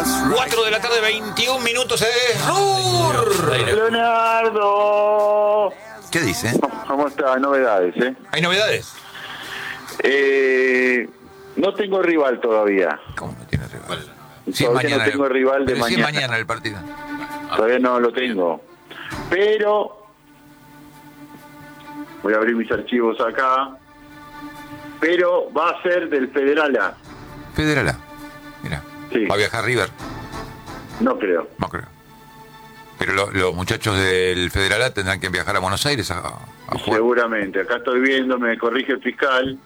4 de la tarde, 21 minutos. Leonardo. ¿Qué dice? ¿Cómo está? Novedades, ¿eh? ¿Hay novedades? No tengo rival todavía. ¿Cómo no tiene rival? Sí, todavía no tengo rival de mañana. Sí, mañana el partido. Todavía no lo tengo. Pero voy a abrir mis archivos acá. Pero va a ser del Federal A. Federal A. Mira. Sí. ¿Va a viajar River? No creo. No creo. Pero los muchachos del Federal A tendrán que viajar a Buenos Aires a jugar. Seguramente. Acá estoy viendo, me corrige el fiscal.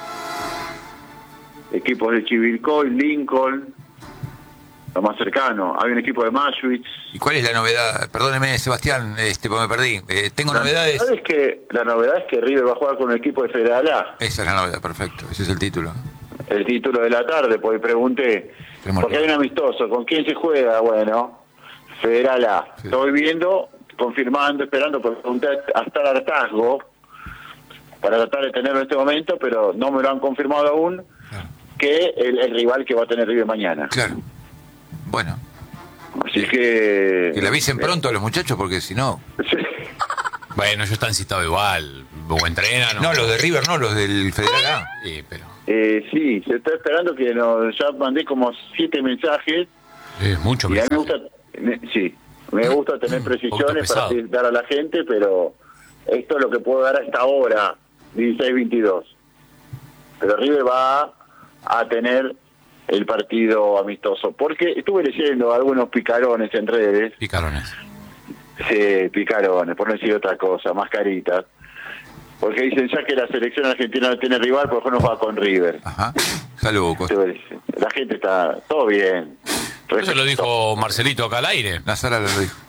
Equipos de Chivilcoy, Lincoln, lo más cercano. Hay un equipo de Maschwitz. ¿Y cuál es la novedad? Perdóneme, Sebastián, porque me perdí. Tengo novedades. ¿Sabes que la novedad es que River va a jugar con un equipo de Federal A? Esa es la novedad, perfecto. Ese es el título. El título de la tarde, porque pregunté. Porque hay un amistoso. ¿Con quién se juega? Bueno, Federal A. Sí. Estoy viendo, confirmando, esperando, porque pregunté hasta el hartazgo para tratar de tenerlo en este momento, pero no me lo han confirmado aún. Claro. Que el rival que va a tener River mañana. Claro. Bueno. Así que le avisen pronto a los muchachos, porque si no... Sí. Bueno, ellos están citados igual. O entrenan. No, los de River no, los del Federal A. Sí, pero... sí, se está esperando que ya mandé como 7 mensajes. Es mucho y a mí me mensaje. gusta tener precisiones para dar a la gente, pero esto es lo que puedo dar hasta ahora, 16-22. Pero River va a tener el partido amistoso, porque estuve leyendo algunos picarones en redes. Picarones. Sí, picarones, por no decir otra cosa, mascaritas. Porque dicen, ya que la selección argentina no tiene rival, por favor nos va con River. Ajá. Saludos, Costa. La gente está todo bien. Eso lo dijo Marcelito acá al aire. La Sara lo dijo.